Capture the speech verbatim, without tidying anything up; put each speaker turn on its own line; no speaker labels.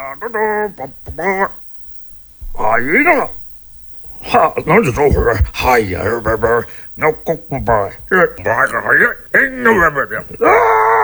呀，嘟嘟叭叭叭，哎呀，哈，那就走会儿，哎呀，叭叭，那咕咕叭，这叭个哎呀，哎呀，叭叭的啊。